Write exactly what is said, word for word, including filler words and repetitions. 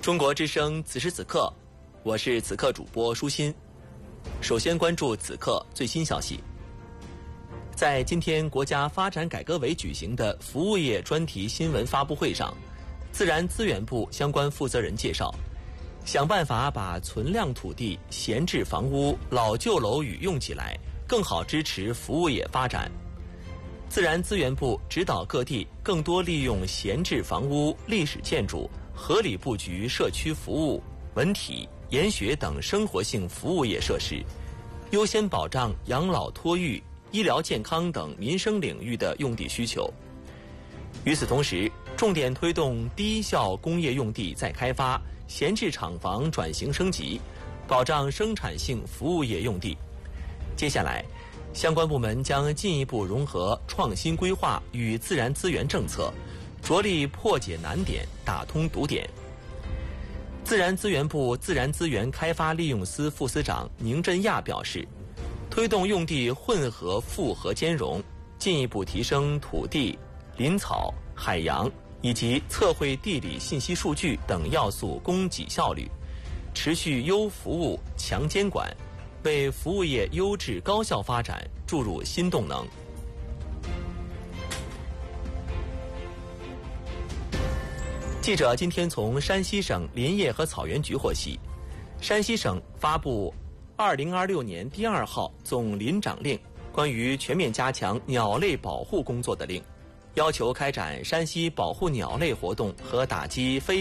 中国之声，此时此刻，我是此刻主播舒心。首先关注此刻最新消息。在今天国家发展改革委举行的服务业专题新闻发布会上，自然资源部相关负责人介绍，想办法把存量土地、闲置房屋、老旧楼宇用起来，更好支持服务业发展。自然资源部指导各地更多利用闲置房屋、历史建筑，合理布局社区服务、文体、研学等生活性服务业设施，优先保障养老托育、医疗健康等民生领域的用地需求。与此同时，重点推动低效工业用地再开发、闲置厂房转型升级，保障生产性服务业用地。接下来，相关部门将进一步融合创新规划与自然资源政策，着力破解难点，打通堵点。自然资源部自然资源开发利用司副司长宁振亚表示，推动用地混合复合兼容，进一步提升土地、林草、海洋以及测绘地理信息数据等要素供给效率，持续优服务、强监管，为服务业优质高效发展注入新动能。记者今天从山西省林业和草原局获悉，山西省发布二零二六年第二号总林长令，关于全面加强鸟类保护工作的令，要求开展山西保护鸟类活动和打击非